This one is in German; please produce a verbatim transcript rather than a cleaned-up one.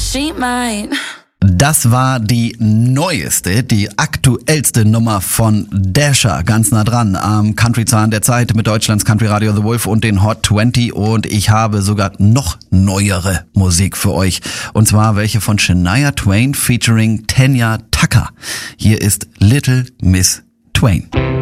she might. Das war die neueste, die aktuellste Nummer von Dasher, ganz nah dran am Country-Zahn der Zeit mit Deutschlands Country-Radio The Wolf und den Hot zwanzig, und ich habe sogar noch neuere Musik für euch, und zwar welche von Shania Twain featuring Tanya Tucker. Hier ist Little Miss Twain.